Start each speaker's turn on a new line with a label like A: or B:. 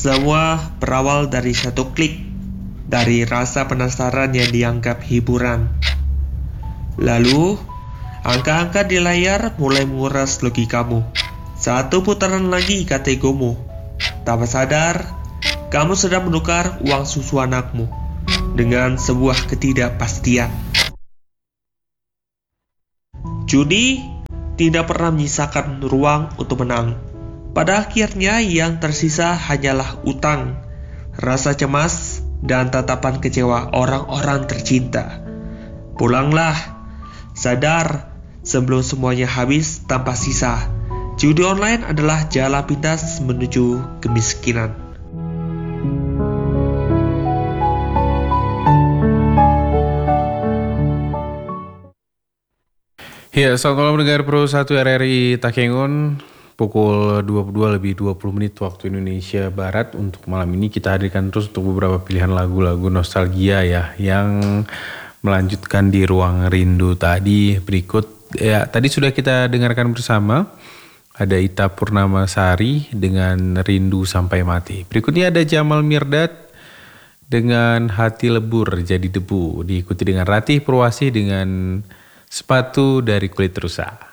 A: Semua berawal dari satu klik, dari rasa penasaran yang dianggap hiburan. Lalu, angka-angka di layar mulai menguras logikamu. Satu putaran lagi kata egomu. Tanpa sadar, kamu sedang menukar uang susu anakmu dengan sebuah ketidakpastian. Judi tidak pernah menyisakan ruang untuk menang. Pada akhirnya yang tersisa hanyalah utang, rasa cemas, dan tatapan kecewa orang-orang tercinta. Pulanglah, sadar sebelum semuanya habis tanpa sisa. Judi online adalah jalan pintas menuju kemiskinan.
B: Ya, selamat malam mendengar Pro 1 RRI Takengon. Pukul 22 lebih 20 menit waktu Indonesia Barat. Untuk malam ini kita hadirkan terus untuk beberapa pilihan lagu-lagu nostalgia ya, yang melanjutkan di ruang rindu tadi. Berikut ya, tadi sudah kita dengarkan bersama. Ada Ita Purnamasari dengan Rindu Sampai Mati. Berikutnya ada Jamal Mirdad dengan Hati Lebur Jadi Debu. Diikuti dengan Ratih Purwasih dengan Sepatu dari Kulit Rusa.